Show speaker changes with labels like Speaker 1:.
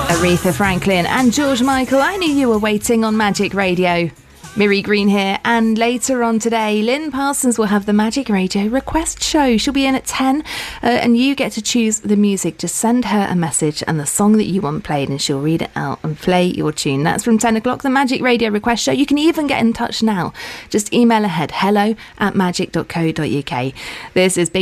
Speaker 1: Aretha Franklin and George Michael, I Knew You Were Waiting on Magic Radio. Miri Green here, and later on today, Lynn Parsons will have the Magic Radio request show. She'll be in at 10, and you get to choose the music. Just send her a message and the song that you want played, and she'll read it out and play your tune. That's from 10 o'clock, the Magic Radio request show. You can even get in touch now. Just email ahead, hello@magic.co.uk. This is Big